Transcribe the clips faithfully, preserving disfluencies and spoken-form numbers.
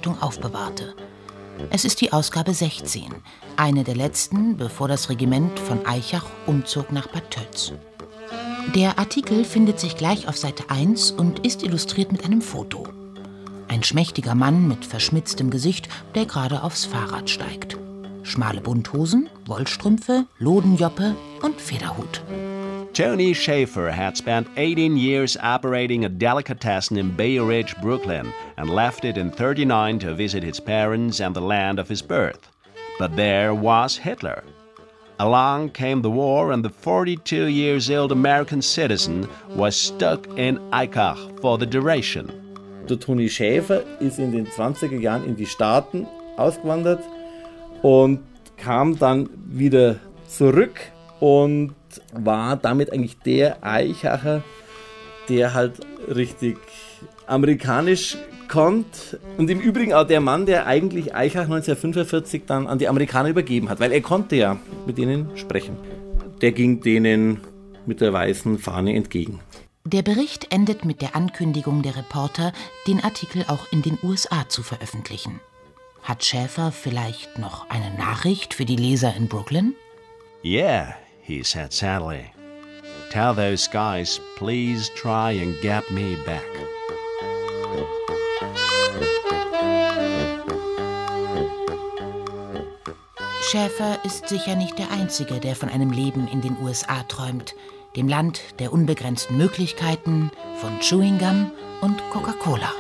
Zeitung aufbewahrte. Es ist die Ausgabe sechzehn, eine der letzten, bevor das Regiment von Aichach umzog nach Bad Tölz. Der Artikel findet sich gleich auf Seite eins und ist illustriert mit einem Foto. Ein schmächtiger Mann mit verschmitztem Gesicht, der gerade aufs Fahrrad steigt. Schmale Bunthosen, Wollstrümpfe, Lodenjoppe und Federhut. Tony Schaefer had spent eighteen years operating a delicatessen in Bay Ridge, Brooklyn, and left it in thirty-nine to visit his parents and the land of his birth. But there was Hitler. Along came the war, and the forty-two years old American citizen was stuck in Aichach for the duration. Der Tony Schaefer ist in den zwanziger Jahren in die Staaten ausgewandert und kam dann wieder zurück und war damit eigentlich der Aichacher, der halt richtig amerikanisch konnte. Und im Übrigen auch der Mann, der eigentlich Aichach neunzehnhundertfünfundvierzig dann an die Amerikaner übergeben hat, weil er konnte ja mit denen sprechen. Der ging denen mit der weißen Fahne entgegen. Der Bericht endet mit der Ankündigung der Reporter, den Artikel auch in den U S A zu veröffentlichen. Hat Schaefer vielleicht noch eine Nachricht für die Leser in Brooklyn? Yeah, he said sadly. Tell those guys, please try and get me back. Schaefer ist sicher nicht der Einzige, der von einem Leben in den U S A träumt. Dem Land der unbegrenzten Möglichkeiten, von Chewing Gum und Coca-Cola.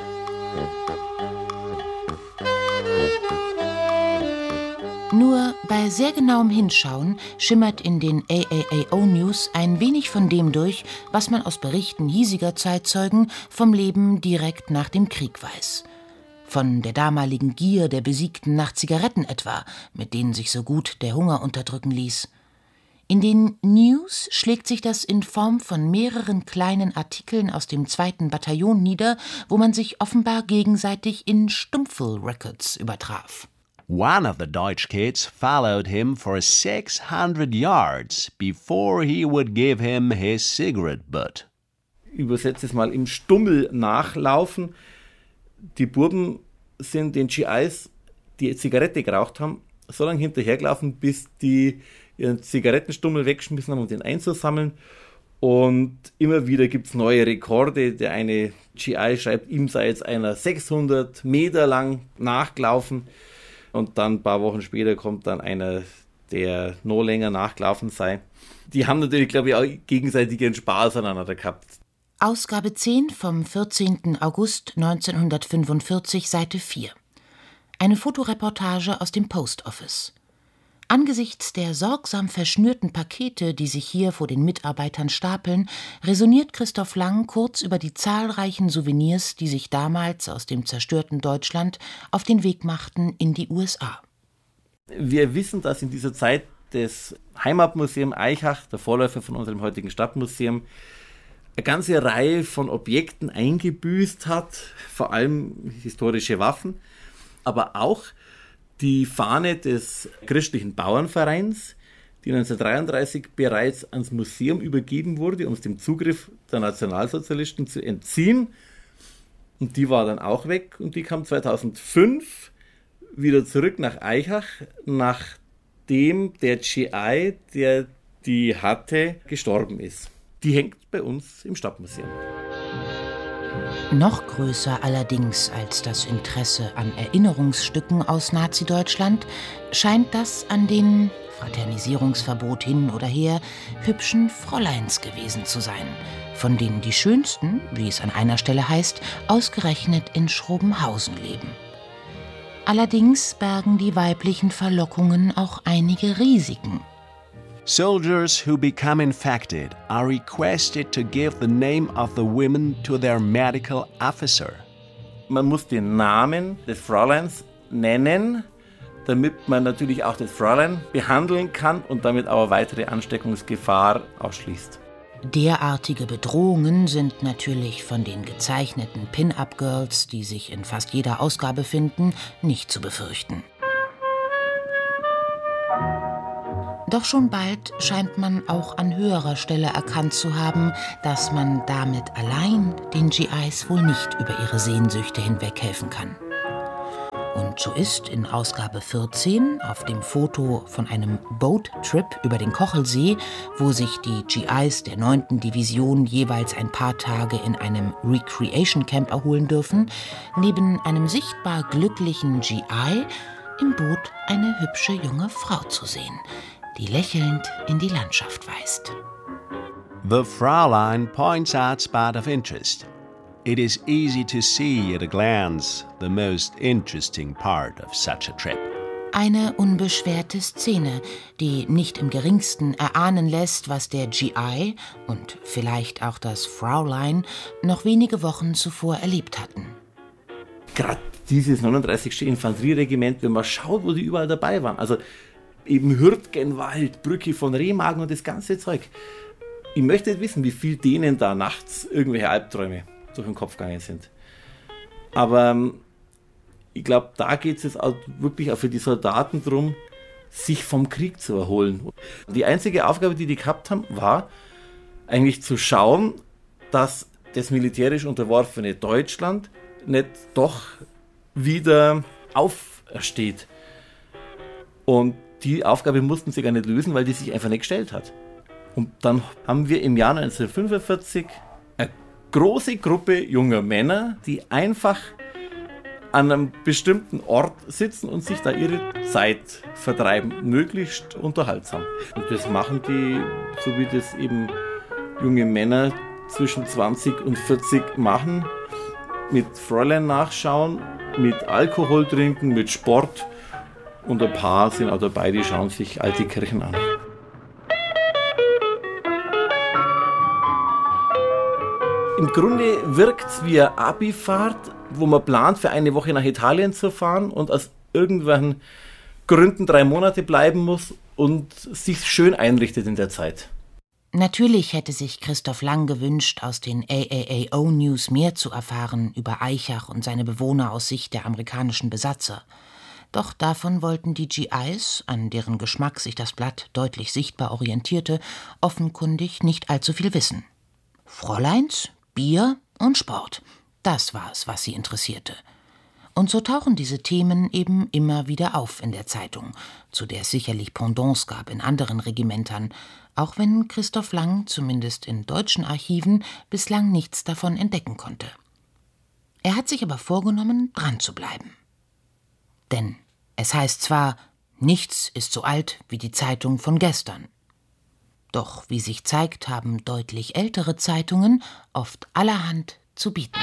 Nur bei sehr genauem Hinschauen schimmert in den A A A O-News ein wenig von dem durch, was man aus Berichten hiesiger Zeitzeugen vom Leben direkt nach dem Krieg weiß. Von der damaligen Gier der Besiegten nach Zigaretten etwa, mit denen sich so gut der Hunger unterdrücken ließ. In den News schlägt sich das in Form von mehreren kleinen Artikeln aus dem zweiten Bataillon nieder, wo man sich offenbar gegenseitig in Stumpfel-Records übertraf. One of the Deutsch kids followed him for six hundred yards before he would give him his cigarette butt. Übersetzt es mal im Stummel nachlaufen. Die Burben sind den G Is, die Zigarette geraucht haben, so lange hinterhergelaufen, bis die ihren Zigarettenstummel weggeschmissen haben, um den einzusammeln. Und immer wieder gibt es neue Rekorde. Der eine G I schreibt, ihm sei jetzt einer sechshundert Meter lang nachgelaufen. Und dann ein paar Wochen später kommt dann einer, der noch länger nachgelaufen sei. Die haben natürlich, glaube ich, auch gegenseitig ihren Spaß aneinander gehabt. Ausgabe zehn vom vierzehnten August neunzehnhundertfünfundvierzig, Seite vier. Eine Fotoreportage aus dem Post Office. Angesichts der sorgsam verschnürten Pakete, die sich hier vor den Mitarbeitern stapeln, resoniert Christoph Lang kurz über die zahlreichen Souvenirs, die sich damals aus dem zerstörten Deutschland auf den Weg machten in die U S A. Wir wissen, dass in dieser Zeit das Heimatmuseum Aichach, der Vorläufer von unserem heutigen Stadtmuseum, eine ganze Reihe von Objekten eingebüßt hat, vor allem historische Waffen, aber auch die Fahne des christlichen Bauernvereins, die neunzehnhundertdreiunddreißig bereits ans Museum übergeben wurde, um es dem Zugriff der Nationalsozialisten zu entziehen. Und die war dann auch weg und die kam zweitausendfünf wieder zurück nach Aichach, nachdem der G I, der die hatte, gestorben ist. Die hängt bei uns im Stadtmuseum. Noch größer allerdings als das Interesse an Erinnerungsstücken aus Nazi-Deutschland scheint das an den, Fraternisierungsverbot hin oder her, hübschen Fräuleins gewesen zu sein, von denen die schönsten, wie es an einer Stelle heißt, ausgerechnet in Schrobenhausen leben. Allerdings bergen die weiblichen Verlockungen auch einige Risiken. Soldiers who become infected are requested to give the name of the women to their medical officer. Man muss den Namen des Fräuleins nennen, damit man natürlich auch das Fräulein behandeln kann und damit auch weitere Ansteckungsgefahr ausschließt. Derartige Bedrohungen sind natürlich von den gezeichneten Pin-Up-Girls, die sich in fast jeder Ausgabe finden, nicht zu befürchten. Doch schon bald scheint man auch an höherer Stelle erkannt zu haben, dass man damit allein den G Is wohl nicht über ihre Sehnsüchte hinweghelfen kann. Und so ist in Ausgabe vierzehn auf dem Foto von einem Boat-Trip über den Kochelsee, wo sich die G Is der neunten Division jeweils ein paar Tage in einem Recreation Camp erholen dürfen, neben einem sichtbar glücklichen G I im Boot eine hübsche junge Frau zu sehen, die lächelnd in die Landschaft weist. The Fraulein points out spot of interest. It is easy to see at a glance the most interesting part of such a trip. Eine unbeschwerte Szene, die nicht im geringsten erahnen lässt, was der G I und vielleicht auch das Fraulein noch wenige Wochen zuvor erlebt hatten. Gerade dieses neununddreißigste Infanterieregiment, wenn man schaut, wo die überall dabei waren, also eben Hürtgenwald, Brücke von Remagen und das ganze Zeug. Ich möchte nicht wissen, wie viel denen da nachts irgendwelche Albträume durch den Kopf gegangen sind. Aber ich glaube, da geht es jetzt auch wirklich auch für die Soldaten darum, sich vom Krieg zu erholen. Die einzige Aufgabe, die die gehabt haben, war eigentlich zu schauen, dass das militärisch unterworfene Deutschland nicht doch wieder aufersteht. Und die Aufgabe mussten sie gar nicht lösen, weil die sich einfach nicht gestellt hat. Und dann haben wir im Jahr neunzehnhundertfünfundvierzig eine große Gruppe junger Männer, die einfach an einem bestimmten Ort sitzen und sich da ihre Zeit vertreiben, möglichst unterhaltsam. Und das machen die, so wie das eben junge Männer zwischen zwanzig und vierzig machen, mit Fräulein nachschauen, mit Alkohol trinken, mit Sport, und ein paar sind auch dabei, die schauen sich alte Kirchen an. Im Grunde wirkt es wie eine Abifahrt, wo man plant, für eine Woche nach Italien zu fahren und aus irgendwelchen Gründen drei Monate bleiben muss und sich schön einrichtet in der Zeit. Natürlich hätte sich Christoph Lang gewünscht, aus den A A A O News mehr zu erfahren über Aichach und seine Bewohner aus Sicht der amerikanischen Besatzer. Doch davon wollten die G Is, an deren Geschmack sich das Blatt deutlich sichtbar orientierte, offenkundig nicht allzu viel wissen. Fräuleins, Bier und Sport, das war es, was sie interessierte. Und so tauchen diese Themen eben immer wieder auf in der Zeitung, zu der es sicherlich Pendants gab in anderen Regimentern, auch wenn Christoph Lang, zumindest in deutschen Archiven, bislang nichts davon entdecken konnte. Er hat sich aber vorgenommen, dran zu bleiben. Denn es heißt zwar, nichts ist so alt wie die Zeitung von gestern. Doch, wie sich zeigt, haben deutlich ältere Zeitungen oft allerhand zu bieten.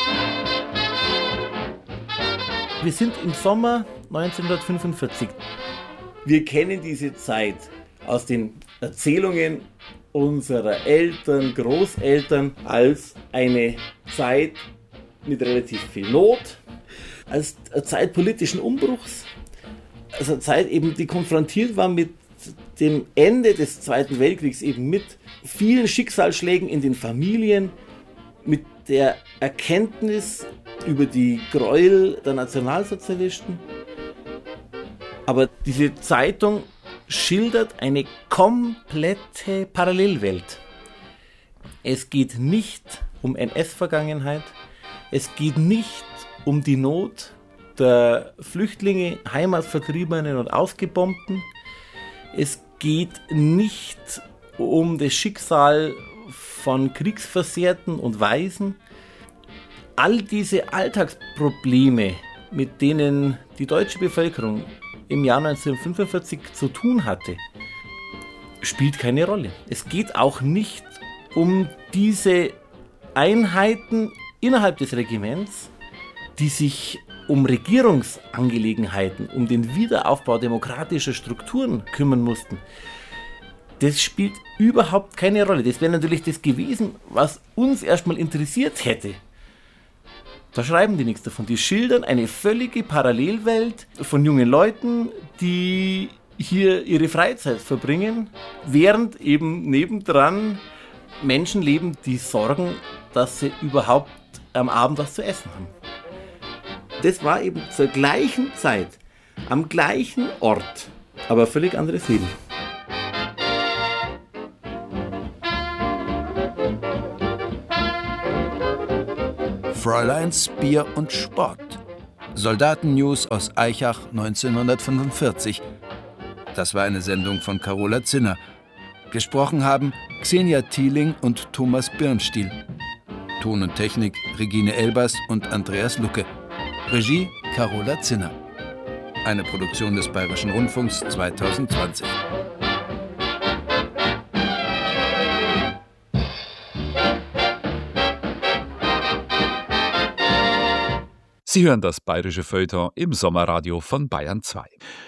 Wir sind im Sommer neunzehnhundertfünfundvierzig. Wir kennen diese Zeit aus den Erzählungen unserer Eltern, Großeltern als eine Zeit mit relativ viel Not, als eine Zeit politischen Umbruchs, als eine Zeit eben, die konfrontiert war mit dem Ende des Zweiten Weltkriegs, eben mit vielen Schicksalsschlägen in den Familien, mit der Erkenntnis über die Gräuel der Nationalsozialisten. Aber diese Zeitung schildert eine komplette Parallelwelt. Es geht nicht um N S-Vergangenheit, es geht nicht um die Not der Flüchtlinge, Heimatvertriebenen und Ausgebombten. Es geht nicht um das Schicksal von Kriegsversehrten und Waisen. All diese Alltagsprobleme, mit denen die deutsche Bevölkerung im Jahr neunzehnhundertfünfundvierzig zu tun hatte, spielt keine Rolle. Es geht auch nicht um diese Einheiten innerhalb des Regiments, die sich um Regierungsangelegenheiten, um den Wiederaufbau demokratischer Strukturen kümmern mussten. Das spielt überhaupt keine Rolle. Das wäre natürlich das gewesen, was uns erstmal interessiert hätte. Da schreiben die nichts davon. Die schildern eine völlige Parallelwelt von jungen Leuten, die hier ihre Freizeit verbringen, während eben nebendran Menschen leben, die sorgen, dass sie überhaupt am Abend was zu essen haben. Das war eben zur gleichen Zeit, am gleichen Ort, aber völlig anderes Leben. Fräuleins Bier und Sport. Soldaten-News aus Aichach neunzehnhundertfünfundvierzig. Das war eine Sendung von Carola Zinner. Gesprochen haben Xenia Thieling und Thomas Birnstiel. Ton und Technik Regine Elbers und Andreas Lucke. Regie Carola Zinner. Eine Produktion des Bayerischen Rundfunks zweitausendzwanzig. Sie hören das bayerische Feuilleton im Sommerradio von Bayern zwei.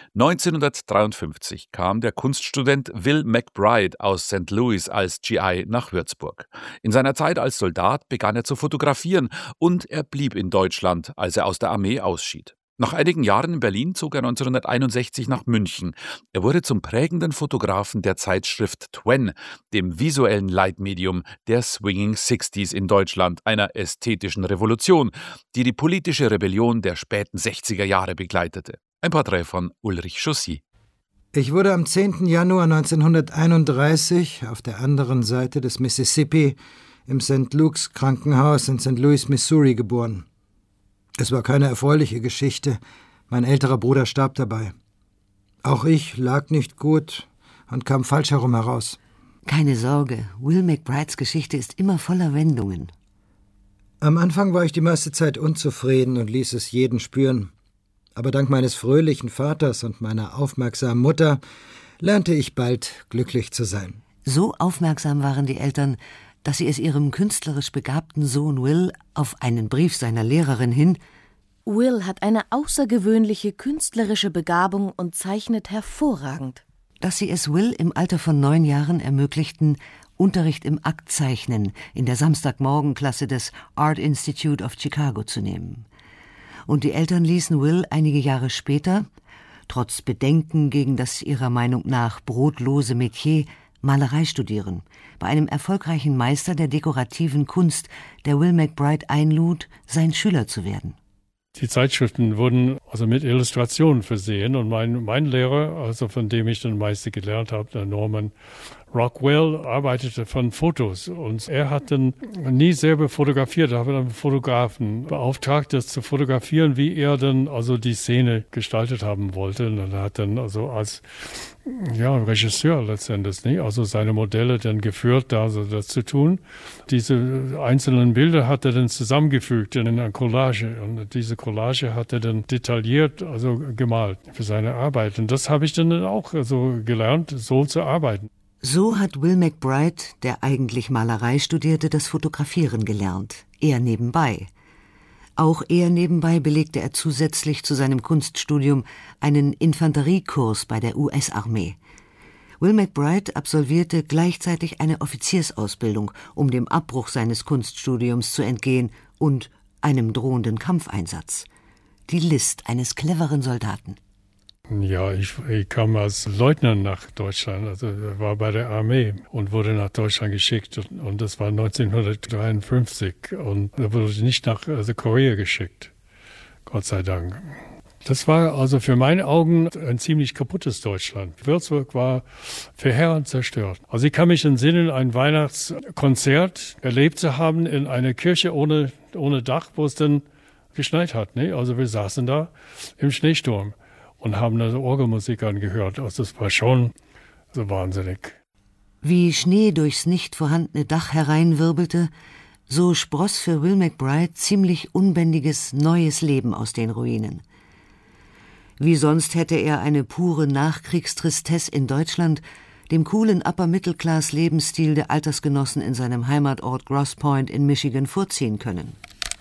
neunzehnhundertdreiundfünfzig kam der Kunststudent Will McBride aus Sankt Louis als G I nach Würzburg. In seiner Zeit als Soldat begann er zu fotografieren und er blieb in Deutschland, als er aus der Armee ausschied. Nach einigen Jahren in Berlin zog er neunzehnhunderteinundsechzig nach München. Er wurde zum prägenden Fotografen der Zeitschrift Twen, dem visuellen Leitmedium der Swinging Sixties in Deutschland, einer ästhetischen Revolution, die die politische Rebellion der späten sechziger Jahre begleitete. Ein Porträt von Ulrich Chaussy. Ich wurde am zehnten Januar neunzehnhunderteinunddreißig auf der anderen Seite des Mississippi im Sankt Luke's Krankenhaus in Sankt Louis, Missouri geboren. Es war keine erfreuliche Geschichte. Mein älterer Bruder starb dabei. Auch ich lag nicht gut und kam falsch herum heraus. Keine Sorge, Will McBrides Geschichte ist immer voller Wendungen. Am Anfang war ich die meiste Zeit unzufrieden und ließ es jeden spüren. Aber dank meines fröhlichen Vaters und meiner aufmerksamen Mutter lernte ich bald glücklich zu sein. So aufmerksam waren die Eltern, dass sie es ihrem künstlerisch begabten Sohn Will auf einen Brief seiner Lehrerin hin: Will hat eine außergewöhnliche künstlerische Begabung und zeichnet hervorragend. Dass sie es Will im Alter von neun Jahren ermöglichten, Unterricht im Aktzeichnen in der Samstagmorgenklasse des Art Institute of Chicago zu nehmen. Und die Eltern ließen Will einige Jahre später, trotz Bedenken gegen das ihrer Meinung nach brotlose Metier, Malerei studieren, bei einem erfolgreichen Meister der dekorativen Kunst, der Will McBride einlud, sein Schüler zu werden. Die Zeitschriften wurden also mit Illustrationen versehen und mein, mein Lehrer, also von dem ich dann meiste gelernt habe, der Norman Rockwell, arbeitete von Fotos und er hat dann nie selber fotografiert, er hat dann einen Fotografen beauftragt, das zu fotografieren, wie er dann also die Szene gestaltet haben wollte. Und er hat dann also als ja, Regisseur letztendlich, nicht? Also seine Modelle dann geführt, da also das zu tun. Diese einzelnen Bilder hat er dann zusammengefügt in einer Collage und diese Collage hat er dann detailliert, also gemalt für seine Arbeit. Und das habe ich dann auch also gelernt, so zu arbeiten. So hat Will McBride, der eigentlich Malerei studierte, das Fotografieren gelernt, eher nebenbei. Auch eher nebenbei belegte er zusätzlich zu seinem Kunststudium einen Infanteriekurs bei der U S-Armee. Will McBride absolvierte gleichzeitig eine Offiziersausbildung, um dem Abbruch seines Kunststudiums zu entgehen und einem drohenden Kampfeinsatz. Die List eines cleveren Soldaten. Ja, ich, ich kam als Leutnant nach Deutschland, also war bei der Armee und wurde nach Deutschland geschickt und, und das war neunzehnhundertdreiundfünfzig und er wurde nicht nach also Korea geschickt, Gott sei Dank. Das war also für meine Augen ein ziemlich kaputtes Deutschland. Würzburg war verheerend zerstört. Also ich kann mich entsinnen, ein Weihnachtskonzert erlebt zu haben in einer Kirche ohne, ohne Dach, wo es dann geschneit hat. Ne? Also wir saßen da im Schneesturm und haben also Orgelmusik angehört. Also das war schon so wahnsinnig. Wie Schnee durchs nicht vorhandene Dach hereinwirbelte, so spross für Will McBride ziemlich unbändiges, neues Leben aus den Ruinen. Wie sonst hätte er eine pure Nachkriegstristesse in Deutschland dem coolen Upper-Middle-Class-Lebensstil der Altersgenossen in seinem Heimatort Grosse Pointe in Michigan vorziehen können.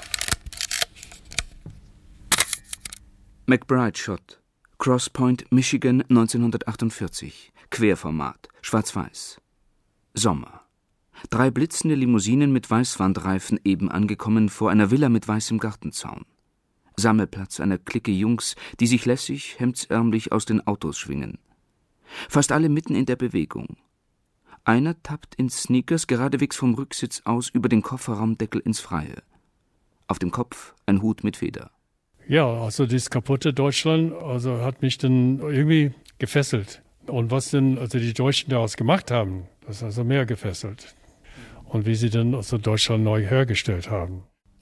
McBride Shot. Grosse Pointe, Michigan, neunzehnhundertachtundvierzig. Querformat, schwarz-weiß. Sommer. Drei blitzende Limousinen mit Weißwandreifen eben angekommen vor einer Villa mit weißem Gartenzaun. Sammelplatz einer Clique Jungs, die sich lässig, hemdsärmlich aus den Autos schwingen. Fast alle mitten in der Bewegung. Einer tappt in Sneakers geradewegs vom Rücksitz aus über den Kofferraumdeckel ins Freie. Auf dem Kopf ein Hut mit Feder. Ja, also dieses kaputte Deutschland also hat mich dann irgendwie gefesselt. Und was denn also die Deutschen daraus gemacht haben, das ist also mehr gefesselt. Und wie sie dann also Deutschland neu hergestellt haben.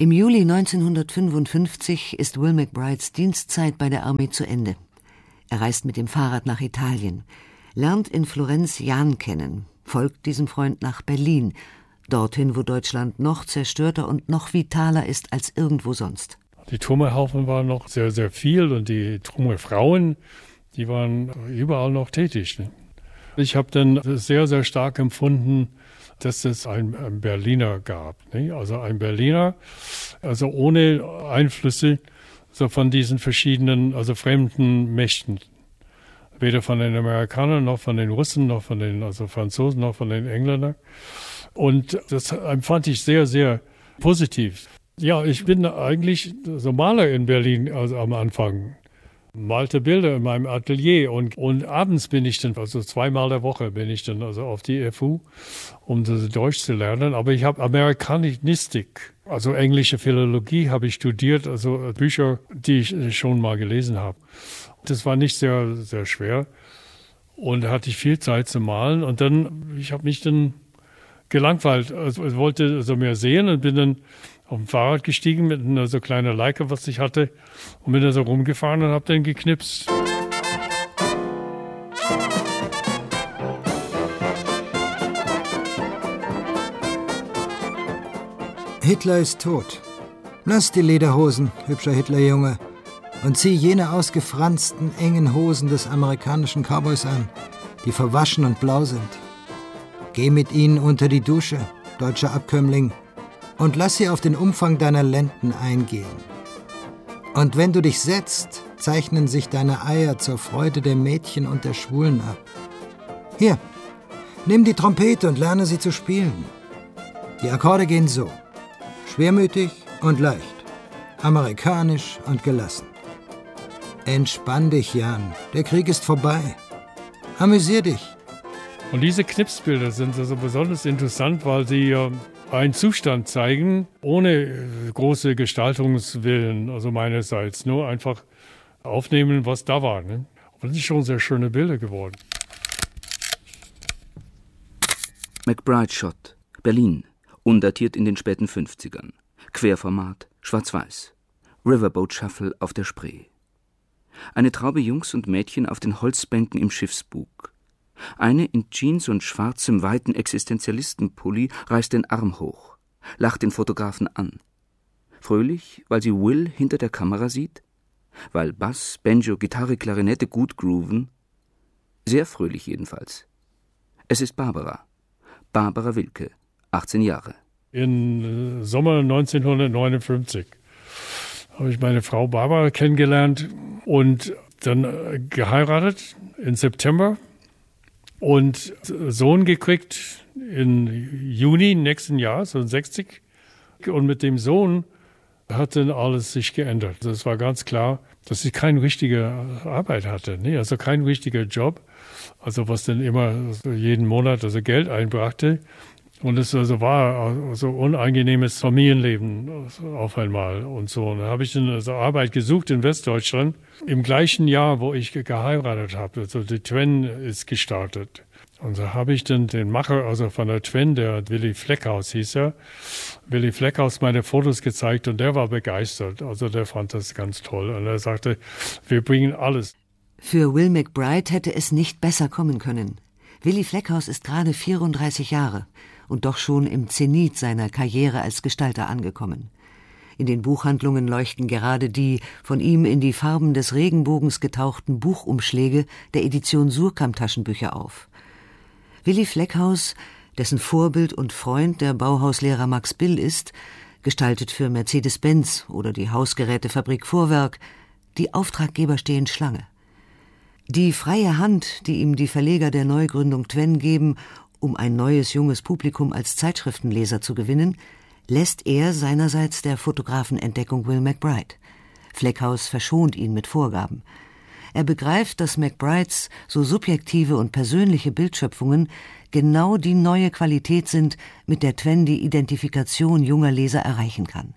Im Juli neunzehnhundertfünfundfünfzig ist Will McBrides Dienstzeit bei der Armee zu Ende. Er reist mit dem Fahrrad nach Italien, lernt in Florenz Jan kennen, folgt diesem Freund nach Berlin, dorthin, wo Deutschland noch zerstörter und noch vitaler ist als irgendwo sonst. Die Trümmerhaufen waren noch sehr, sehr viel und die Trümmerfrauen, die waren überall noch tätig. Ich habe dann sehr, sehr stark empfunden, dass es einen, einen Berliner gab. Ne? Also ein Berliner, also ohne Einflüsse so von diesen verschiedenen, also fremden Mächten. Weder von den Amerikanern, noch von den Russen, noch von den also Franzosen, noch von den Engländern. Und das empfand ich sehr, sehr positiv. Ja, ich bin eigentlich so Maler in Berlin also am Anfang. Malte Bilder in meinem Atelier und, und abends bin ich dann, also zweimal der Woche bin ich dann also auf die F U, um das Deutsch zu lernen. Aber ich habe Amerikanistik, also englische Philologie habe ich studiert, also Bücher, die ich schon mal gelesen habe. Das war nicht sehr, sehr schwer und da hatte ich viel Zeit zu malen und dann, ich habe mich dann gelangweilt, also ich wollte also mehr sehen und bin dann auf dem Fahrrad gestiegen mit einer so kleinen Leica, was ich hatte, und bin da so rumgefahren und habe dann geknipst. Hitler ist tot. Lass die Lederhosen, hübscher Hitlerjunge, und zieh jene ausgefransten, engen Hosen des amerikanischen Cowboys an, die verwaschen und blau sind. Geh mit ihnen unter die Dusche, deutscher Abkömmling, und lass sie auf den Umfang deiner Lenden eingehen. Und wenn du dich setzt, zeichnen sich deine Eier zur Freude der Mädchen und der Schwulen ab. Hier, nimm die Trompete und lerne sie zu spielen. Die Akkorde gehen so: schwermütig und leicht, amerikanisch und gelassen. Entspann dich, Jan, der Krieg ist vorbei. Amüsier dich. Und diese Knipsbilder sind also besonders interessant, weil sie äh, einen Zustand zeigen, ohne äh, große Gestaltungswillen, also meinerseits. Nur einfach aufnehmen, was da war. Ne? Und das sind schon sehr schöne Bilder geworden. McBride Shot, Berlin, undatiert in den späten fünfzigern. Querformat, schwarz-weiß. Riverboat Shuffle auf der Spree. Eine Traube Jungs und Mädchen auf den Holzbänken im Schiffsbug. Eine in Jeans und schwarzem, weiten Existenzialistenpulli reißt den Arm hoch, lacht den Fotografen an. Fröhlich, weil sie Will hinter der Kamera sieht? Weil Bass, Banjo, Gitarre, Klarinette gut grooven? Sehr fröhlich jedenfalls. Es ist Barbara. Barbara Wilke, achtzehn Jahre. Im Sommer neunzehnhundertneunundfünfzig habe ich meine Frau Barbara kennengelernt und dann geheiratet im September. Und Sohn gekriegt im Juni nächsten Jahres, so sechzig. Und mit dem Sohn hat dann alles sich geändert. Es war ganz klar, dass ich keine richtige Arbeit hatte, ne? Also kein richtiger Job, also was dann immer jeden Monat also Geld einbrachte. Und es also war so also unangenehmes Familienleben auf einmal und so. Und da habe ich dann also Arbeit gesucht in Westdeutschland. Im gleichen Jahr, wo ich geheiratet habe, also die Twen ist gestartet. Und da habe ich dann den Macher also von der Twen, der Willy Fleckhaus hieß er, Willy Fleckhaus meine Fotos gezeigt und der war begeistert. Also der fand das ganz toll. Und er sagte, wir bringen alles. Für Will McBride hätte es nicht besser kommen können. Willy Fleckhaus ist gerade vierunddreißig Jahre und doch schon im Zenit seiner Karriere als Gestalter angekommen. In den Buchhandlungen leuchten gerade die von ihm in die Farben des Regenbogens getauchten Buchumschläge der Edition Suhrkamp-Taschenbücher auf. Willy Fleckhaus, dessen Vorbild und Freund der Bauhauslehrer Max Bill ist, gestaltet für Mercedes-Benz oder die Hausgerätefabrik Vorwerk. Die Auftraggeber stehen Schlange. Die freie Hand, die ihm die Verleger der Neugründung Twen geben, um ein neues junges Publikum als Zeitschriftenleser zu gewinnen, lässt er seinerseits der Fotografenentdeckung Will McBride. Fleckhaus verschont ihn mit Vorgaben. Er begreift, dass McBrides so subjektive und persönliche Bildschöpfungen genau die neue Qualität sind, mit der Twen die Identifikation junger Leser erreichen kann.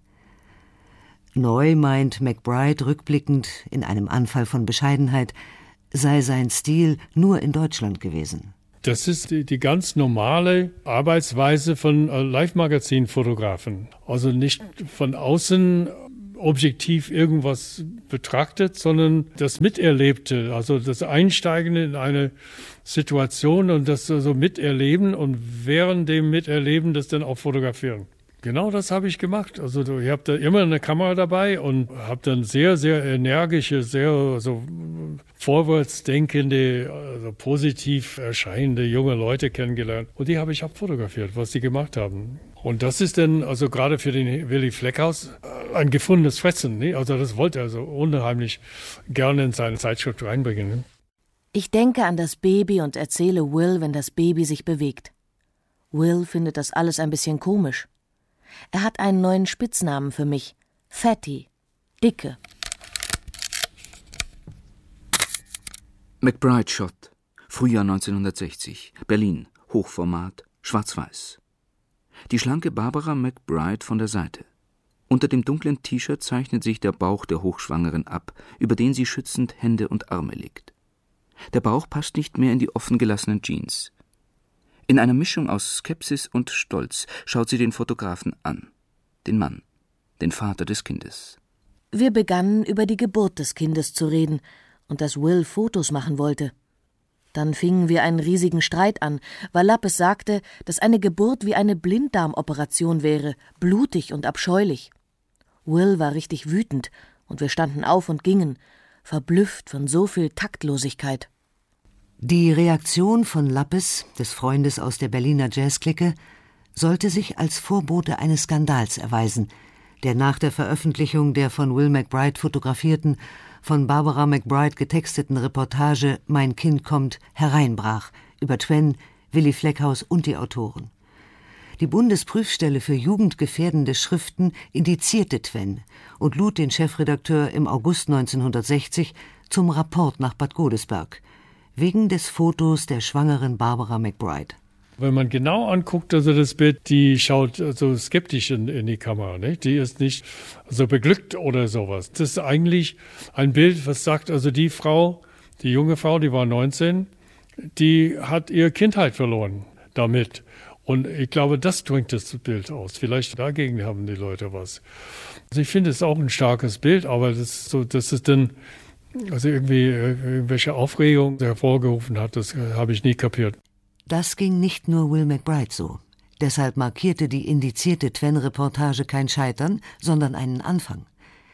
Neu meint McBride rückblickend in einem Anfall von Bescheidenheit, sei sein Stil nur in Deutschland gewesen. Das ist die, die ganz normale Arbeitsweise von äh, Live-Magazin-Fotografen. Also nicht von außen objektiv irgendwas betrachtet, sondern das Miterlebte, also das Einsteigen in eine Situation und das so miterleben und während dem Miterleben das dann auch fotografieren. Genau das habe ich gemacht. Also ich habe da immer eine Kamera dabei und habe dann sehr, sehr energische, sehr so vorwärtsdenkende, also positiv erscheinende junge Leute kennengelernt. Und die habe ich abfotografiert, was sie gemacht haben. Und das ist dann also gerade für den Willy Fleckhaus ein gefundenes Fressen. Ne? Also das wollte er so unheimlich gerne in seine Zeitschrift reinbringen. Ne? Ich denke an das Baby und erzähle Will, wenn das Baby sich bewegt. Will findet das alles ein bisschen komisch. Er hat einen neuen Spitznamen für mich. Fatty. Dicke. McBride Shot. Frühjahr neunzehnhundertsechzig. Berlin. Hochformat. Schwarz-Weiß. Die schlanke Barbara McBride von der Seite. Unter dem dunklen T-Shirt zeichnet sich der Bauch der Hochschwangeren ab, über den sie schützend Hände und Arme legt. Der Bauch passt nicht mehr in die offen gelassenen Jeans. In einer Mischung aus Skepsis und Stolz schaut sie den Fotografen an. Den Mann, den Vater des Kindes. Wir begannen, über die Geburt des Kindes zu reden und dass Will Fotos machen wollte. Dann fingen wir einen riesigen Streit an, weil Lappes sagte, dass eine Geburt wie eine Blinddarmoperation wäre, blutig und abscheulich. Will war richtig wütend und wir standen auf und gingen, verblüfft von so viel Taktlosigkeit. Die Reaktion von Lappes, des Freundes aus der Berliner Jazzclique, sollte sich als Vorbote eines Skandals erweisen, der nach der Veröffentlichung der von Will McBride fotografierten, von Barbara McBride getexteten Reportage »Mein Kind kommt« hereinbrach, über Twen, Willy Fleckhaus und die Autoren. Die Bundesprüfstelle für jugendgefährdende Schriften indizierte Twen und lud den Chefredakteur im August neunzehnhundertsechzig zum Rapport nach Bad Godesberg, wegen des Fotos der schwangeren Barbara McBride. Wenn man genau anguckt, also das Bild, die schaut so skeptisch in, in die Kamera, nicht? Die ist nicht so beglückt oder sowas. Das ist eigentlich ein Bild, was sagt, also die Frau, die junge Frau, die war neunzehn, die hat ihre Kindheit verloren damit. Und ich glaube, das drückt das Bild aus. Vielleicht dagegen haben die Leute was. Also ich finde es auch ein starkes Bild, aber das ist so, das ist dann also irgendwie irgendwelche Aufregung hervorgerufen hat, das habe ich nie kapiert. Das ging nicht nur Will McBride so. Deshalb markierte die indizierte Twen-Reportage kein Scheitern, sondern einen Anfang.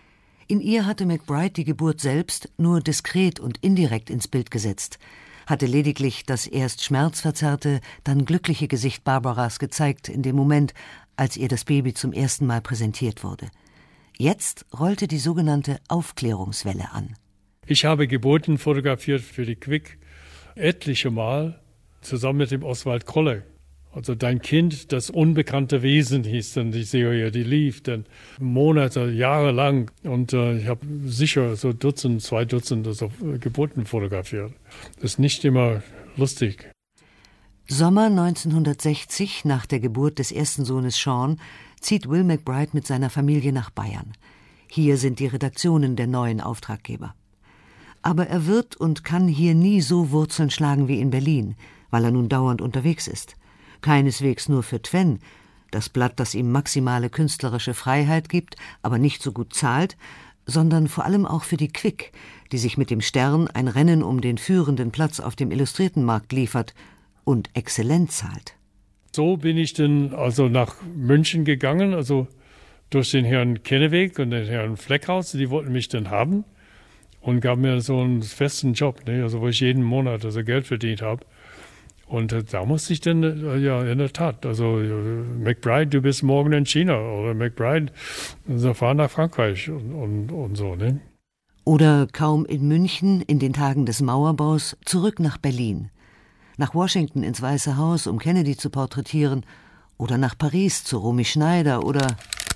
In ihr hatte McBride die Geburt selbst nur diskret und indirekt ins Bild gesetzt, hatte lediglich das erst schmerzverzerrte, dann glückliche Gesicht Barbaras gezeigt in dem Moment, als ihr das Baby zum ersten Mal präsentiert wurde. Jetzt rollte die sogenannte Aufklärungswelle an. Ich habe Geburten fotografiert für die Quick etliche Mal, zusammen mit dem Oswald Krolle. Also Dein Kind, das unbekannte Wesen hieß dann die Serie, die lief dann Monate, Jahre lang. Und äh, ich habe sicher so Dutzend, zwei Dutzend also Geburten fotografiert. Das ist nicht immer lustig. Sommer neunzehnhundertsechzig, nach der Geburt des ersten Sohnes Sean, zieht Will McBride mit seiner Familie nach Bayern. Hier sind die Redaktionen der neuen Auftraggeber. Aber er wird und kann hier nie so Wurzeln schlagen wie in Berlin, weil er nun dauernd unterwegs ist. Keineswegs nur für Twen, das Blatt, das ihm maximale künstlerische Freiheit gibt, aber nicht so gut zahlt, sondern vor allem auch für die Quick, die sich mit dem Stern ein Rennen um den führenden Platz auf dem Illustriertenmarkt liefert und exzellent zahlt. So bin ich dann also nach München gegangen, also durch den Herrn Kenneweg und den Herrn Fleckhaus, die wollten mich dann haben und gaben mir so einen festen Job, ne, also wo ich jeden Monat also Geld verdient habe. Und äh, da musste ich dann, äh, ja, in der Tat, also äh, McBride, du bist morgen in China oder McBride, also fahr nach Frankreich und, und, und so, ne? Oder kaum in München in den Tagen des Mauerbaus zurück nach Berlin, nach Washington ins Weiße Haus, um Kennedy zu porträtieren, oder nach Paris zu Romy Schneider oder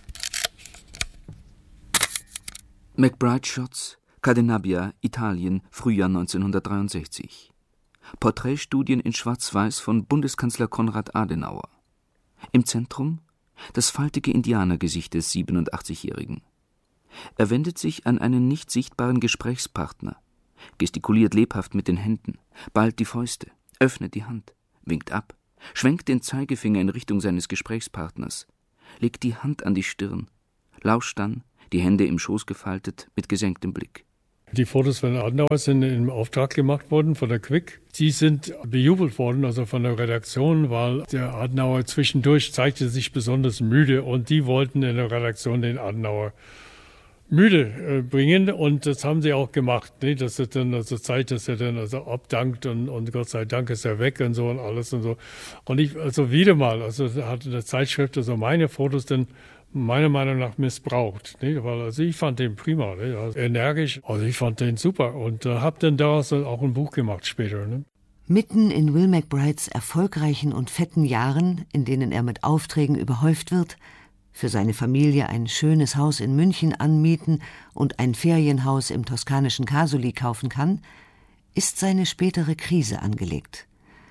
McBride Shots, Cadenabbia, Italien, Frühjahr neunzehnhundertdreiundsechzig. Porträtstudien in Schwarz-Weiß von Bundeskanzler Konrad Adenauer. Im Zentrum das faltige Indianergesicht des siebenundachtzigjährigen. Er wendet sich an einen nicht sichtbaren Gesprächspartner, gestikuliert lebhaft mit den Händen, ballt die Fäuste, öffnet die Hand, winkt ab, schwenkt den Zeigefinger in Richtung seines Gesprächspartners, legt die Hand an die Stirn, lauscht dann, die Hände im Schoß gefaltet, mit gesenktem Blick. Die Fotos von Adenauer sind im Auftrag gemacht worden von der Quick. Die sind bejubelt worden, also von der Redaktion, weil der Adenauer zwischendurch zeigte sich besonders müde und die wollten in der Redaktion den Adenauer müde äh, bringen und das haben sie auch gemacht, ne? Dass er dann also zeigt, dass er dann also abdankt und, und Gott sei Dank ist er weg und so und alles und so. Und ich, also wieder mal, also hat eine Zeitschrift also meine Fotos dann meiner Meinung nach missbraucht, ne? Weil also ich fand den prima, ne? Also energisch, also ich fand den super und äh, habe dann daraus auch ein Buch gemacht später. Ne? Mitten in Will McBrides erfolgreichen und fetten Jahren, in denen er mit Aufträgen überhäuft wird, für seine Familie ein schönes Haus in München anmieten und ein Ferienhaus im toskanischen Casoli kaufen kann, ist seine spätere Krise angelegt.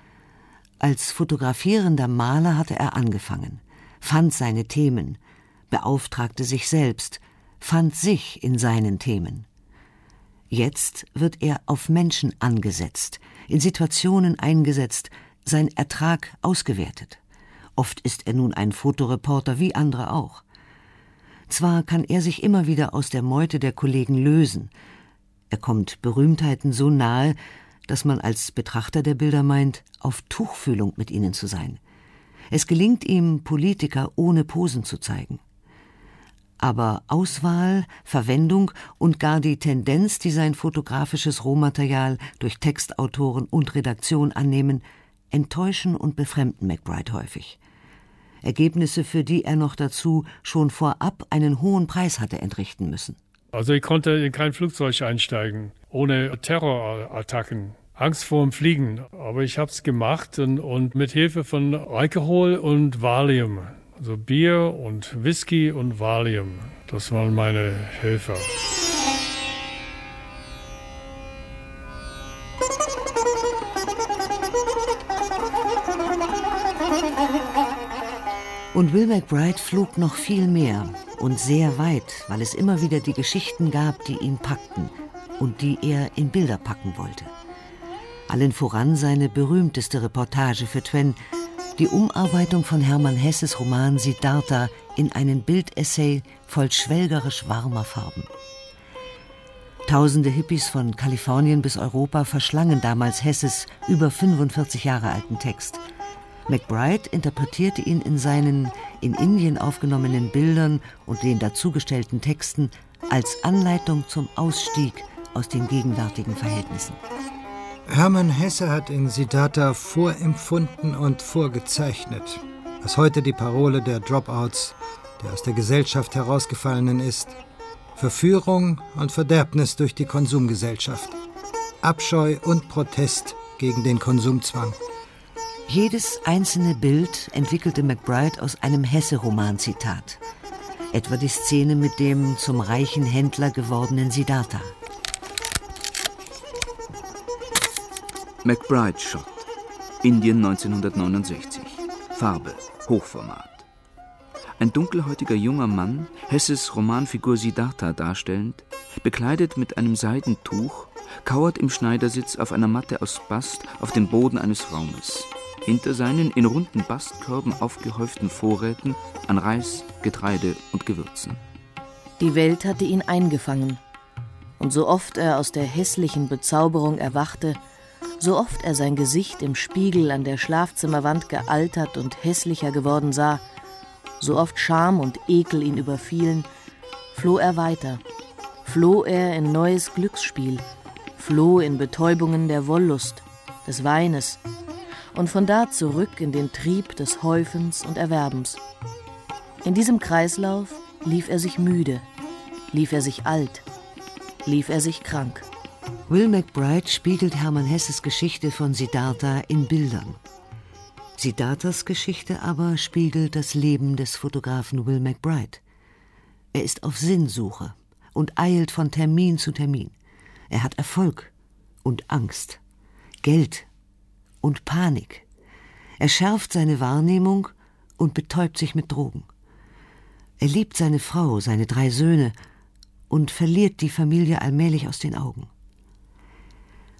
Als fotografierender Maler hatte er angefangen, fand seine Themen, beauftragte sich selbst, fand sich in seinen Themen. Jetzt wird er auf Menschen angesetzt, in Situationen eingesetzt, sein Ertrag ausgewertet. Oft ist er nun ein Fotoreporter wie andere auch. Zwar kann er sich immer wieder aus der Meute der Kollegen lösen. Er kommt Berühmtheiten so nahe, dass man als Betrachter der Bilder meint, auf Tuchfühlung mit ihnen zu sein. Es gelingt ihm, Politiker ohne Posen zu zeigen. Aber Auswahl, Verwendung und gar die Tendenz, die sein fotografisches Rohmaterial durch Textautoren und Redaktion annehmen, enttäuschen und befremden McBride häufig. Ergebnisse, für die er noch dazu schon vorab einen hohen Preis hatte entrichten müssen. Also ich konnte in kein Flugzeug einsteigen, ohne Terrorattacken, Angst vor dem Fliegen. Aber ich habe es gemacht und, und mit Hilfe von Alkohol und Valium, also Bier und Whisky und Valium, das waren meine Helfer. Und Will McBride flog noch viel mehr und sehr weit, weil es immer wieder die Geschichten gab, die ihn packten und die er in Bilder packen wollte. Allen voran seine berühmteste Reportage für Twen, die Umarbeitung von Hermann Hesses Roman Siddhartha in einen Bildessay voll schwelgerisch warmer Farben. Tausende Hippies von Kalifornien bis Europa verschlangen damals Hesses über fünfundvierzig Jahre alten Text. McBride interpretierte ihn in seinen in Indien aufgenommenen Bildern und den dazugestellten Texten als Anleitung zum Ausstieg aus den gegenwärtigen Verhältnissen. Hermann Hesse hat in Siddhartha vorempfunden und vorgezeichnet, was heute die Parole der Dropouts, der aus der Gesellschaft herausgefallenen ist. Verführung und Verderbnis durch die Konsumgesellschaft. Abscheu und Protest gegen den Konsumzwang. Jedes einzelne Bild entwickelte McBride aus einem Hesse-Roman-Zitat. Etwa die Szene mit dem zum reichen Händler gewordenen Siddhartha. McBride Shot, Indien neunzehnhundertneunundsechzig. Farbe, Hochformat. Ein dunkelhäutiger junger Mann, Hesses Romanfigur Siddhartha darstellend, bekleidet mit einem Seidentuch, kauert im Schneidersitz auf einer Matte aus Bast auf dem Boden eines Raumes. Hinter seinen in runden Bastkörben aufgehäuften Vorräten an Reis, Getreide und Gewürzen. Die Welt hatte ihn eingefangen. Und so oft er aus der hässlichen Bezauberung erwachte, so oft er sein Gesicht im Spiegel an der Schlafzimmerwand gealtert und hässlicher geworden sah, so oft Scham und Ekel ihn überfielen, floh er weiter, floh er in neues Glücksspiel, floh in Betäubungen der Wollust, des Weines und von da zurück in den Trieb des Häufens und Erwerbens. In diesem Kreislauf lief er sich müde, lief er sich alt, lief er sich krank. Will McBride spiegelt Hermann Hesses Geschichte von Siddhartha in Bildern. Siddharthas Geschichte aber spiegelt das Leben des Fotografen Will McBride. Er ist auf Sinnsuche und eilt von Termin zu Termin. Er hat Erfolg und Angst, Geld und Panik. Er schärft seine Wahrnehmung und betäubt sich mit Drogen. Er liebt seine Frau, seine drei Söhne und verliert die Familie allmählich aus den Augen.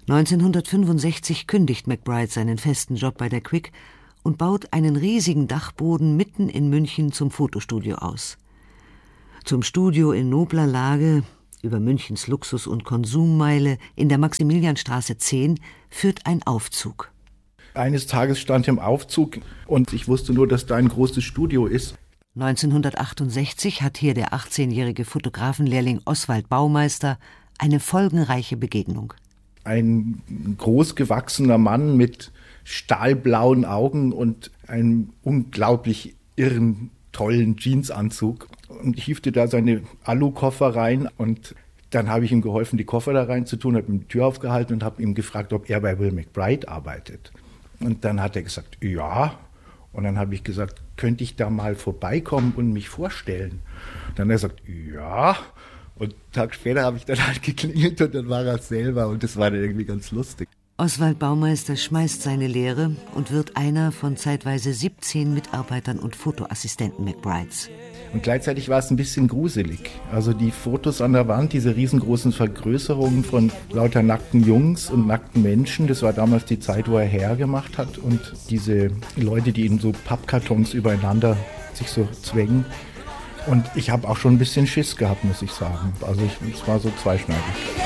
neunzehnhundertfünfundsechzig kündigt McBride seinen festen Job bei der Quick und baut einen riesigen Dachboden mitten in München zum Fotostudio aus. Zum Studio in nobler Lage, über Münchens Luxus- und Konsummeile in der Maximilianstraße zehn, führt ein Aufzug. Eines Tages stand im Aufzug und ich wusste nur, dass da ein großes Studio ist. neunzehnhundertachtundsechzig hat hier der achtzehnjährige Fotografenlehrling Oswald Baumeister eine folgenreiche Begegnung. Ein großgewachsener Mann mit stahlblauen Augen und einem unglaublich irren, tollen Jeansanzug und hiefte da seine Alukoffer rein und dann habe ich ihm geholfen, die Koffer da rein zu tun, habe ihm die Tür aufgehalten und habe ihm gefragt, ob er bei Will McBride arbeitet. Und dann hat er gesagt, ja. Und dann habe ich gesagt, könnte ich da mal vorbeikommen und mich vorstellen? Und dann hat er gesagt, ja. Und einen Tag später habe ich dann halt geklingelt und dann war er selber und das war dann irgendwie ganz lustig. Oswald Baumeister schmeißt seine Lehre und wird einer von zeitweise siebzehn Mitarbeitern und Fotoassistenten McBrides. Und gleichzeitig war es ein bisschen gruselig. Also die Fotos an der Wand, diese riesengroßen Vergrößerungen von lauter nackten Jungs und nackten Menschen, das war damals die Zeit, wo er hergemacht hat. Und diese Leute, die in so Pappkartons übereinander sich so zwängen. Und ich habe auch schon ein bisschen Schiss gehabt, muss ich sagen. Also es war so zweischneidig.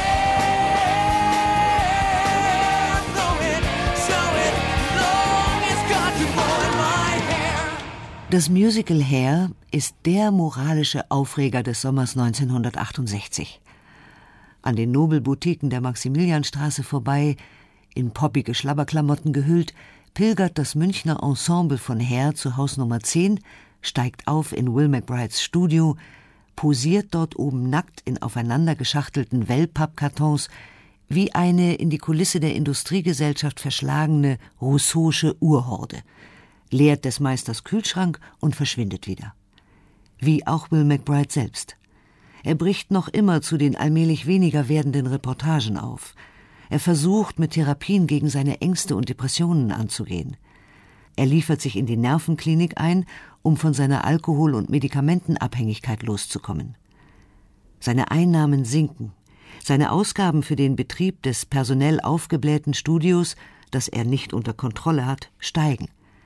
Das Musical Hair ist der moralische Aufreger des Sommers neunzehnhundertachtundsechzig. An den Nobelboutiquen der Maximilianstraße vorbei, in poppige Schlabberklamotten gehüllt, pilgert das Münchner Ensemble von Hair zu Haus Nummer zehn, steigt auf in Will McBrides Studio, posiert dort oben nackt in aufeinander geschachtelten Wellpappkartons wie eine in die Kulisse der Industriegesellschaft verschlagene Rousseau'sche Urhorde, leert des Meisters Kühlschrank und verschwindet wieder. Wie auch Will McBride selbst. Er bricht noch immer zu den allmählich weniger werdenden Reportagen auf. Er versucht, mit Therapien gegen seine Ängste und Depressionen anzugehen. Er liefert sich in die Nervenklinik ein, um von seiner Alkohol- und Medikamentenabhängigkeit loszukommen. Seine Einnahmen sinken. Seine Ausgaben für den Betrieb des personell aufgeblähten Studios, das er nicht unter Kontrolle hat, steigen.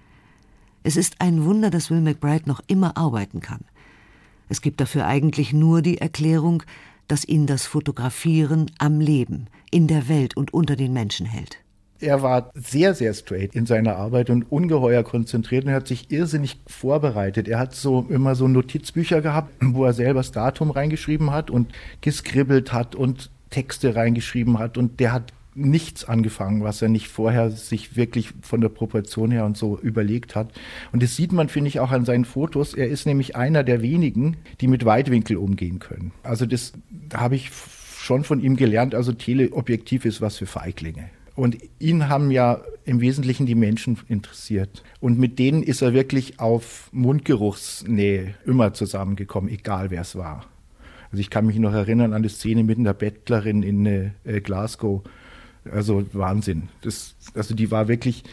Es ist ein Wunder, dass Will McBride noch immer arbeiten kann. Es gibt dafür eigentlich nur die Erklärung, dass ihn das Fotografieren am Leben, in der Welt und unter den Menschen hält. Er war sehr, sehr straight in seiner Arbeit und ungeheuer konzentriert und er hat sich irrsinnig vorbereitet. Er hat so immer so Notizbücher gehabt, wo er selber das Datum reingeschrieben hat und geskribbelt hat und Texte reingeschrieben hat und der hat nichts angefangen, was er nicht vorher sich wirklich von der Proportion her und so überlegt hat. Und das sieht man, finde ich, auch an seinen Fotos. Er ist nämlich einer der wenigen, die mit Weitwinkel umgehen können. Also das habe ich schon von ihm gelernt. Also Teleobjektiv ist was für Feiglinge. Und ihn haben ja im Wesentlichen die Menschen interessiert. Und mit denen ist er wirklich auf Mundgeruchsnähe immer zusammengekommen, egal wer es war. Also ich kann mich noch erinnern an die Szene mit einer Bettlerin in äh, Glasgow. Also Wahnsinn. Das, also die war wirklich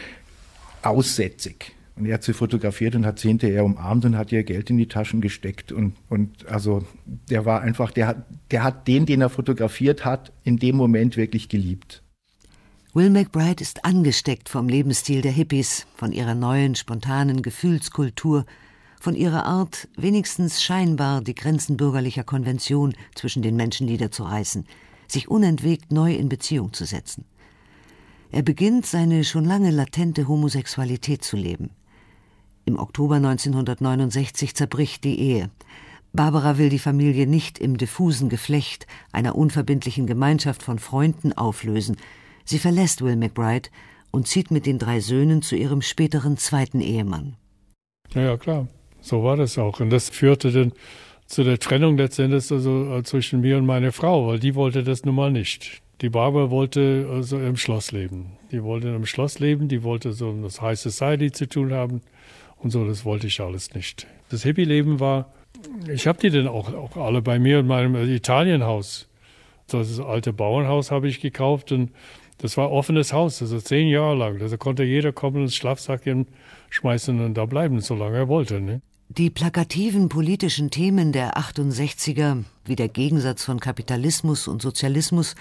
aussätzig. Und er hat sie fotografiert und hat sie hinterher umarmt und hat ihr Geld in die Taschen gesteckt. Und, und also der war einfach, der hat, der hat den, den er fotografiert hat, in dem Moment wirklich geliebt. Will McBride ist angesteckt vom Lebensstil der Hippies, von ihrer neuen, spontanen Gefühlskultur, von ihrer Art, wenigstens scheinbar die Grenzen bürgerlicher Konvention zwischen den Menschen niederzureißen, sich unentwegt neu in Beziehung zu setzen. Er beginnt, seine schon lange latente Homosexualität zu leben. Im Oktober neunzehnhundertneunundsechzig zerbricht die Ehe. Barbara will die Familie nicht im diffusen Geflecht einer unverbindlichen Gemeinschaft von Freunden auflösen. Sie verlässt Will McBride und zieht mit den drei Söhnen zu ihrem späteren zweiten Ehemann. Ja, ja, klar. So war das auch. Und das führte dann zu der Trennung letztendlich also zwischen mir und meiner Frau, weil die wollte das nun mal nicht. Die Barbara wollte also im Schloss leben. Die wollte im Schloss leben, die wollte so mit High Society zu tun haben und so, das wollte ich alles nicht. Das Hippie-Leben war, ich habe die dann auch, auch alle bei mir in meinem Italienhaus. Das alte Bauernhaus habe ich gekauft und das war offenes Haus, also zehn Jahre lang. Da konnte jeder kommen und ins Schlafsackchen schmeißen und da bleiben, solange er wollte, ne? Die plakativen politischen Themen der achtundsechziger, wie der Gegensatz von Kapitalismus und Sozialismus,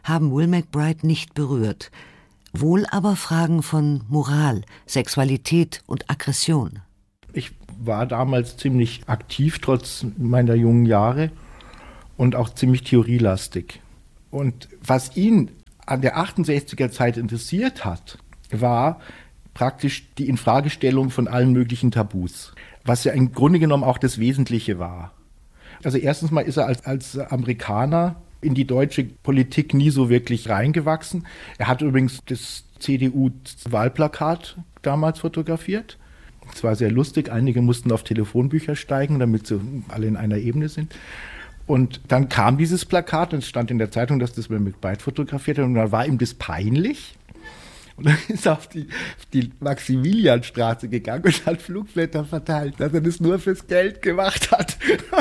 haben Will McBride nicht berührt, wohl aber Fragen von Moral, Sexualität und Aggression. Ich war damals ziemlich aktiv, trotz meiner jungen Jahre, und auch ziemlich theorielastig. Und was ihn an der achtundsechziger Zeit interessiert hat, war praktisch die Infragestellung von allen möglichen Tabus, was ja im Grunde genommen auch das Wesentliche war. Also erstens mal ist er als, als Amerikaner in die deutsche Politik nie so wirklich reingewachsen. Er hat übrigens das C D U-Wahlplakat damals fotografiert. Es war sehr lustig, einige mussten auf Telefonbücher steigen, damit sie alle in einer Ebene sind. Und dann kam dieses Plakat und es stand in der Zeitung, dass das Will McBride fotografiert hat, und dann war ihm das peinlich. Und dann ist er auf die, die Maximilianstraße gegangen und hat Flugblätter verteilt, dass er das nur fürs Geld gemacht hat.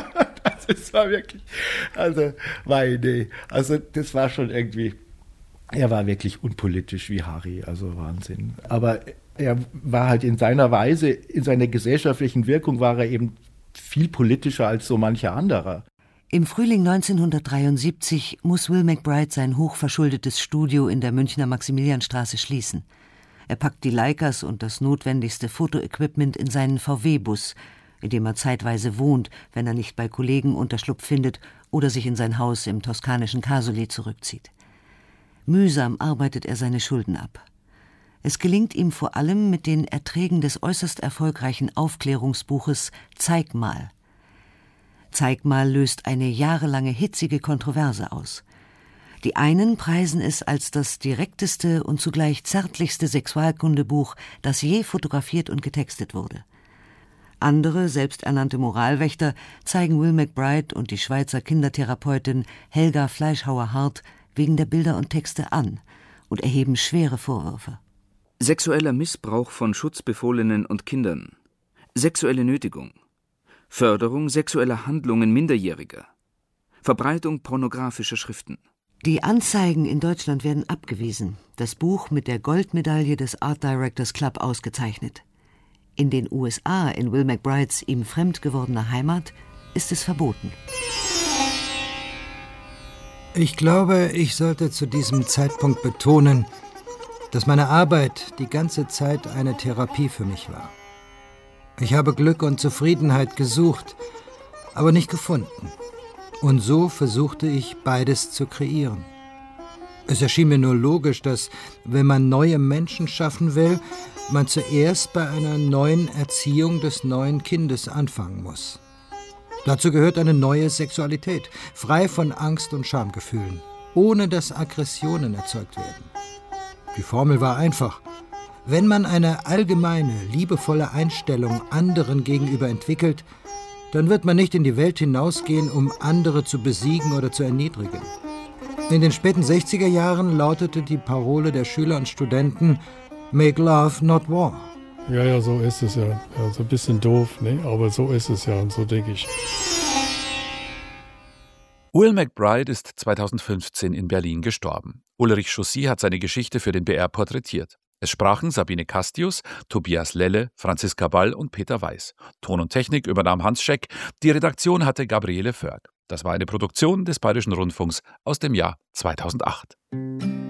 Das war wirklich, also, meine, also das war schon irgendwie, er war wirklich unpolitisch wie Harry, also Wahnsinn. Aber er war halt in seiner Weise, in seiner gesellschaftlichen Wirkung war er eben viel politischer als so mancher anderer. Im Frühling neunzehnhundertdreiundsiebzig muss Will McBride sein hochverschuldetes Studio in der Münchner Maximilianstraße schließen. Er packt die Leicas und das notwendigste Fotoequipment in seinen V W-Bus, in dem er zeitweise wohnt, wenn er nicht bei Kollegen Unterschlupf findet oder sich in sein Haus im toskanischen Casoli zurückzieht. Mühsam arbeitet er seine Schulden ab. Es gelingt ihm vor allem mit den Erträgen des äußerst erfolgreichen Aufklärungsbuches »Zeig mal«. »Zeig mal« löst eine jahrelange hitzige Kontroverse aus. Die einen preisen es als das direkteste und zugleich zärtlichste Sexualkundebuch, das je fotografiert und getextet wurde. Andere, selbsternannte Moralwächter, zeigen Will McBride und die Schweizer Kindertherapeutin Helga Fleischhauer-Hart wegen der Bilder und Texte an und erheben schwere Vorwürfe. Sexueller Missbrauch von Schutzbefohlenen und Kindern, sexuelle Nötigung, Förderung sexueller Handlungen Minderjähriger, Verbreitung pornografischer Schriften. Die Anzeigen in Deutschland werden abgewiesen, das Buch mit der Goldmedaille des Art Directors Club ausgezeichnet. In den U S A, in Will McBrides ihm fremd gewordener Heimat, ist es verboten. Ich glaube, ich sollte zu diesem Zeitpunkt betonen, dass meine Arbeit die ganze Zeit eine Therapie für mich war. Ich habe Glück und Zufriedenheit gesucht, aber nicht gefunden. Und so versuchte ich, beides zu kreieren. Es erschien mir nur logisch, dass, wenn man neue Menschen schaffen will, man zuerst bei einer neuen Erziehung des neuen Kindes anfangen muss. Dazu gehört eine neue Sexualität, frei von Angst und Schamgefühlen, ohne dass Aggressionen erzeugt werden. Die Formel war einfach. Wenn man eine allgemeine, liebevolle Einstellung anderen gegenüber entwickelt, dann wird man nicht in die Welt hinausgehen, um andere zu besiegen oder zu erniedrigen. In den späten sechziger Jahren lautete die Parole der Schüler und Studenten »Make love, not war«. Ja, ja, so ist es ja. ja so ein bisschen doof, ne? Aber so ist es ja und so denke ich. Will McBride ist zweitausendfünfzehn in Berlin gestorben. Ulrich Chaussy hat seine Geschichte für den B R porträtiert. Es sprachen Sabine Castius, Tobias Lelle, Franziska Ball und Peter Weiß. Ton und Technik übernahm Hans Scheck. Die Redaktion hatte Gabriele Förg. Das war eine Produktion des Bayerischen Rundfunks aus dem Jahr zweitausendacht.